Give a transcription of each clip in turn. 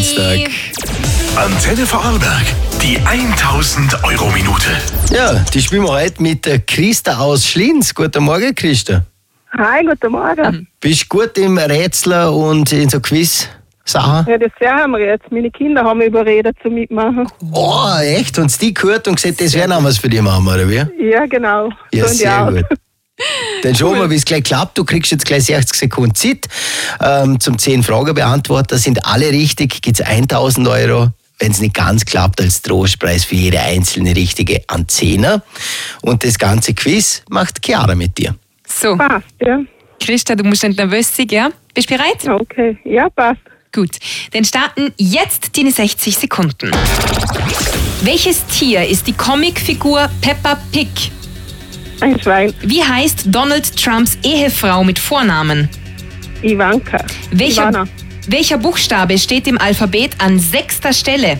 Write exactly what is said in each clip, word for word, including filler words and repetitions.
Valentinstag. Antenne Vorarlberg, die tausend Euro Minute. Ja, die spielen wir heute mit der Christa aus Schlinz. Guten Morgen, Christa. Hi, guten Morgen. Bist du gut im Rätsler und in so Quiz-Sachen? Ja, das haben wir jetzt. Meine Kinder haben mich überredet zum Mitmachen. Oh, echt? Und die gehört und gesagt, das wäre noch was für die Mama, oder wie? Ja, genau. Ja, So in die sehr Art. gut. Dann schauen wir, wie es gleich klappt. Du kriegst jetzt gleich sechzig Sekunden Zeit ähm, zum zehn Fragen beantworten. Sind alle richtig, gibt es tausend Euro. Wenn es nicht ganz klappt, als Trostpreis für jede einzelne richtige an Zehner. Und das ganze Quiz macht Chiara mit dir. So, Passt, ja. Christa, du musst nicht nervös sein, gell? Bist du bereit? Okay, ja, passt. Gut, dann starten jetzt deine sechzig Sekunden. Welches Tier ist die Comicfigur Peppa Pig? Ein Schwein. Wie heißt Donald Trumps Ehefrau mit Vornamen? Ivanka. Welcher, Ivana. welcher Buchstabe steht im Alphabet an sechster Stelle?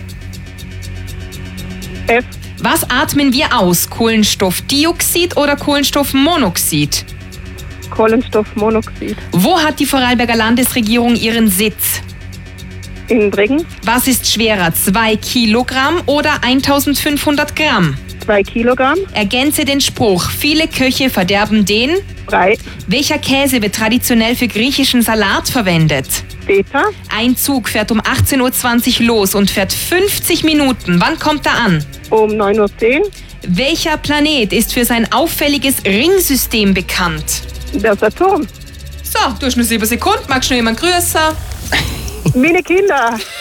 F. Was atmen wir aus? Kohlenstoffdioxid oder Kohlenstoffmonoxid? Kohlenstoffmonoxid. Wo hat die Vorarlberger Landesregierung ihren Sitz? In Bregen. Was ist schwerer, zwei Kilogramm oder eintausendfünfhundert Gramm? Zwei Kilogramm. Ergänze den Spruch, viele Köche verderben den. Drei. Welcher Käse wird traditionell für griechischen Salat verwendet? Beta. Ein Zug fährt um achtzehn Uhr zwanzig los und fährt fünfzig Minuten. Wann kommt er an? Um neun Uhr zehn. Welcher Planet ist für sein auffälliges Ringsystem bekannt? Der Saturn. So, du hast nur sieben Sekunden. Magst du noch jemanden grüßen? Meine Kinder.